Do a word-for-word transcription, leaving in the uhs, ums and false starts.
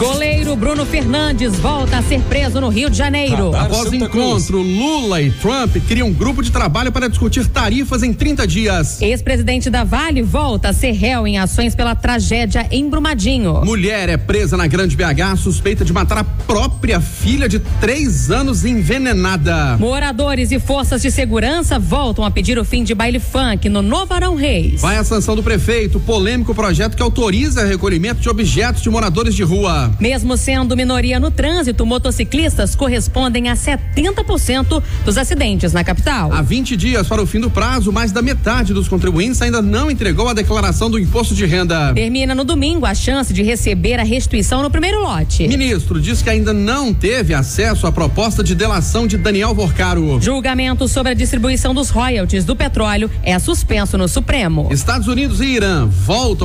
Goleiro Bruno Fernandes volta a ser preso no Rio de Janeiro. Radar Após o encontro, Lula e Trump criam um grupo de trabalho para discutir tarifas em trinta dias. Ex-presidente da Vale volta a ser réu em ações pela tragédia em Brumadinho. Mulher é presa na Grande B H, suspeita de matar a própria filha de três anos envenenada. Moradores e forças de segurança voltam a pedir o fim de baile funk no Novo Arão Reis. Vai a sanção do prefeito, polêmico projeto que autoriza recolhimento de objetos de moradores de rua. Mesmo sendo minoria no trânsito, motociclistas correspondem a setenta por cento dos acidentes na capital. Há vinte dias para o fim do prazo, mais da metade dos contribuintes ainda não entregou a declaração do imposto de renda. Termina no domingo a chance de receber a restituição no primeiro lote. Ministro diz que ainda não teve acesso à proposta de delação de Daniel Vorcaro. Julgamento sobre a distribuição dos royalties do petróleo é suspenso no Supremo. Estados Unidos e Irã voltam